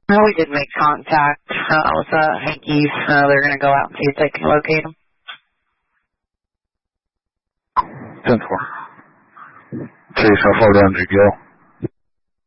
We did make contact with Hankies. They're going to go out and see if they can locate them. 10-4. Chase, how far down did you go?